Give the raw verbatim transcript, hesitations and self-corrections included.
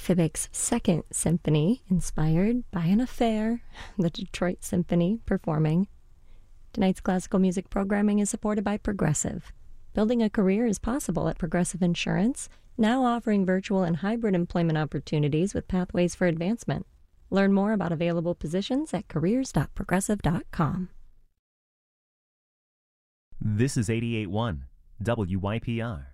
Fibic's Second Symphony, inspired by an affair, the Detroit Symphony performing. Tonight's classical music programming is supported by Progressive. Building a career is possible at Progressive Insurance, now offering virtual and hybrid employment opportunities with pathways for advancement. Learn more about available positions at careers dot progressive dot com. This is eighty-eight point one W Y P R.